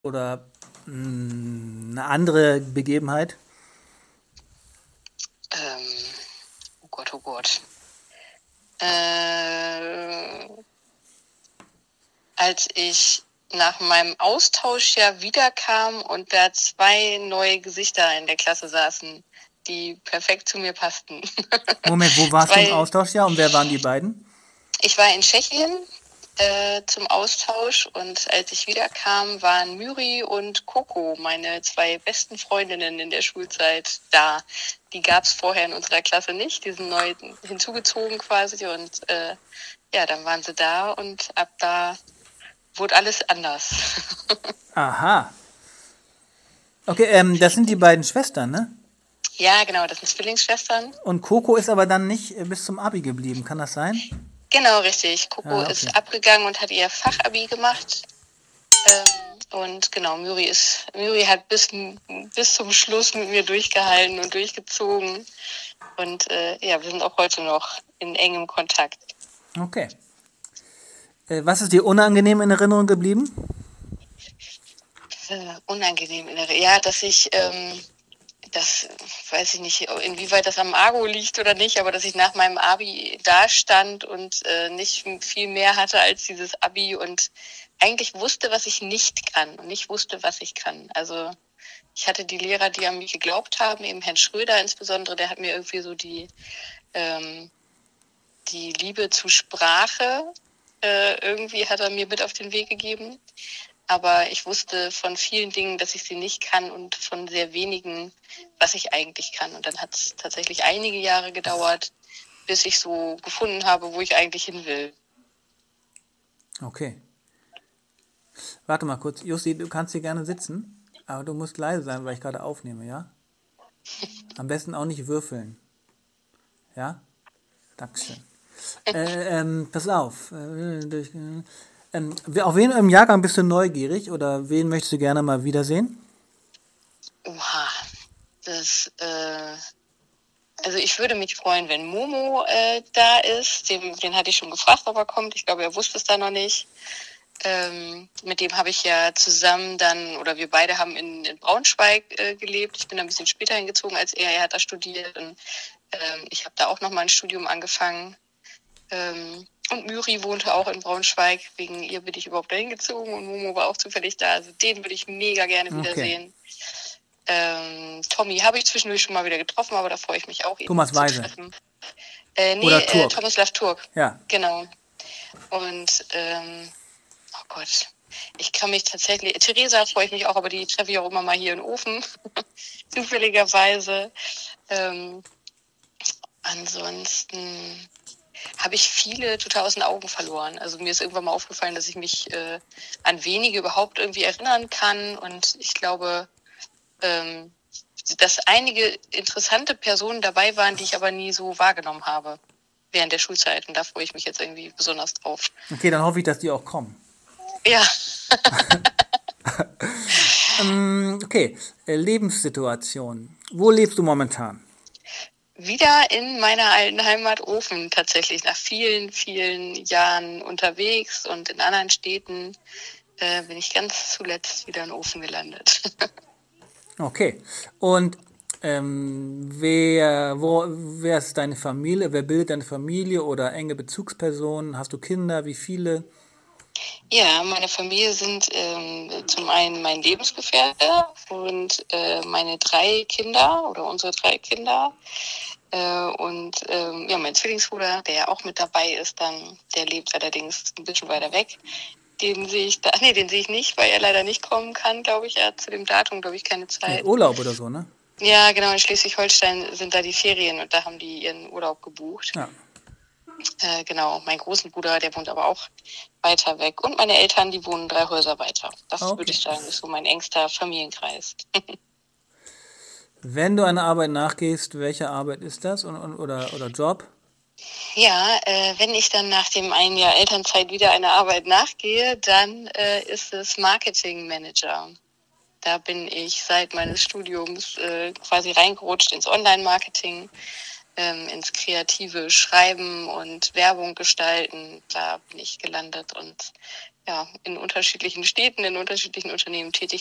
Oder eine andere Begebenheit? Oh Gott, oh Gott. Als ich nach meinem Austauschjahr wiederkam und da 2 neue Gesichter in der Klasse saßen, die perfekt zu mir passten. Moment, wo warst du im 2, Austauschjahr und wer waren die beiden? ich war in Tschechien zum Austausch und als ich wiederkam, waren Myri und Coco, meine 2 besten Freundinnen in der Schulzeit, da. Die gab es vorher in unserer Klasse nicht, die sind neu hinzugezogen quasi und dann waren sie da und ab da wurde alles anders. Aha. Okay, das sind die beiden Schwestern, ne? Ja, genau, das sind Zwillingsschwestern. Und Coco ist aber dann nicht bis zum Abi geblieben, kann das sein? Genau, richtig. Coco Ah, okay. ist abgegangen und hat ihr Fachabi gemacht. Und genau, Myri hat bis zum Schluss mit mir durchgehalten und durchgezogen. Und wir sind auch heute noch in engem Kontakt. Okay. Was ist dir unangenehm in Erinnerung geblieben? Unangenehm ja, dass ich, das weiß ich nicht, inwieweit das am Argo liegt oder nicht, aber dass ich nach meinem Abi da stand und nicht viel mehr hatte als dieses Abi und eigentlich wusste, was ich nicht kann und nicht wusste, was ich kann. Also ich hatte die Lehrer, die an mich geglaubt haben, eben Herrn Schröder insbesondere, der hat mir irgendwie so die Liebe zu Sprache irgendwie hat er mir mit auf den Weg gegeben. Aber ich wusste von vielen Dingen, dass ich sie nicht kann und von sehr wenigen, was ich eigentlich kann. Und dann hat es tatsächlich einige Jahre gedauert, bis ich so gefunden habe, wo ich eigentlich hin will. Okay. Warte mal kurz. Jussi, du kannst hier gerne sitzen, aber du musst leise sein, weil ich gerade aufnehme, ja? Am besten auch nicht würfeln. Ja? Dankeschön. Pass auf. Auf wen im Jahrgang bist du neugierig oder wen möchtest du gerne mal wiedersehen? Oha, also ich würde mich freuen, wenn Momo da ist. Den hatte ich schon gefragt, ob er kommt. Ich glaube, er wusste es da noch nicht. Mit dem habe ich ja zusammen dann, oder wir beide haben in Braunschweig gelebt. Ich bin da ein bisschen später hingezogen als er. Er hat da studiert und ich habe da auch nochmal ein Studium angefangen. Und Myri wohnte auch in Braunschweig. Wegen ihr bin ich überhaupt da hingezogen und Momo war auch zufällig da. Also den würde ich mega gerne wiedersehen. Tommy habe ich zwischendurch schon mal wieder getroffen, aber da freue ich mich auch, ihn Thomas zu Weise. treffen. Oder Turk. Tomislav Turk. Ja. Genau. Und oh Gott, ich kann mich tatsächlich, Theresa freue ich mich auch, aber die treffe ich auch immer mal hier in Ofen, zufälligerweise. Ansonsten habe ich viele total aus den Augen verloren. Also mir ist irgendwann mal aufgefallen, dass ich mich an wenige überhaupt irgendwie erinnern kann. Und ich glaube, dass einige interessante Personen dabei waren, die ich aber nie so wahrgenommen habe während der Schulzeit. Und da freue ich mich jetzt irgendwie besonders drauf. Okay, dann hoffe ich, dass die auch kommen. Ja. Okay, Lebenssituation. Wo lebst du momentan? Wieder in meiner alten Heimat Ofen tatsächlich, nach vielen, vielen Jahren unterwegs und in anderen Städten bin ich ganz zuletzt wieder in Ofen gelandet. Okay, und wer ist deine Familie? Wer bildet deine Familie oder enge Bezugspersonen? Hast du Kinder? Wie viele? Ja, meine Familie sind zum einen mein Lebensgefährte und meine 3 Kinder oder unsere 3 Kinder. Mein Zwillingsbruder, der ja auch mit dabei ist, der lebt allerdings ein bisschen weiter weg. Den sehe ich nicht, weil er leider nicht kommen kann, glaube ich. Er hat zu dem Datum, glaube ich, keine Zeit. Urlaub oder so, ne? Ja, genau, in Schleswig-Holstein sind da die Ferien und da haben die ihren Urlaub gebucht. Ja. Genau, mein großen Bruder, der wohnt aber auch weiter weg. Und meine Eltern, die wohnen 3 Häuser weiter. Das würde ich sagen, ist so mein engster Familienkreis. Wenn du einer Arbeit nachgehst, welche Arbeit ist das oder Job? Ja, wenn ich dann nach dem einen Jahr Elternzeit wieder einer Arbeit nachgehe, dann ist es Marketing Manager. Da bin ich seit meines Studiums quasi reingerutscht ins Online-Marketing, ins kreative Schreiben und Werbung gestalten. Da bin ich gelandet und ja, in unterschiedlichen Städten, in unterschiedlichen Unternehmen tätig